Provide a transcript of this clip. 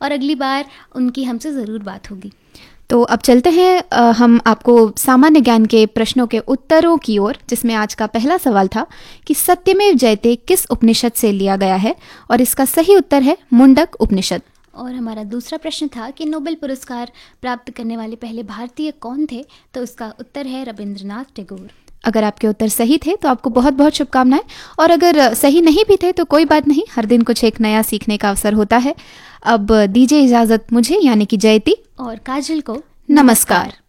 और अगली बार उनकी हमसे ज़रूर बात होगी। तो अब चलते हैं हम आपको सामान्य ज्ञान के प्रश्नों के उत्तरों की ओर, जिसमें आज का पहला सवाल था कि सत्यमेव जयते किस उपनिषद से लिया गया है, और इसका सही उत्तर है मुंडक उपनिषद। और हमारा दूसरा प्रश्न था कि नोबेल पुरस्कार प्राप्त करने वाले पहले भारतीय कौन थे, तो इसका उत्तर है रविंद्रनाथ टैगोर। अगर आपके उत्तर सही थे तो आपको बहुत बहुत शुभकामनाएं, और अगर सही नहीं भी थे तो कोई बात नहीं, हर दिन कुछ एक नया सीखने का अवसर होता है। अब दीजिए इजाज़त मुझे यानी कि जयती और काजल को। नमस्कार।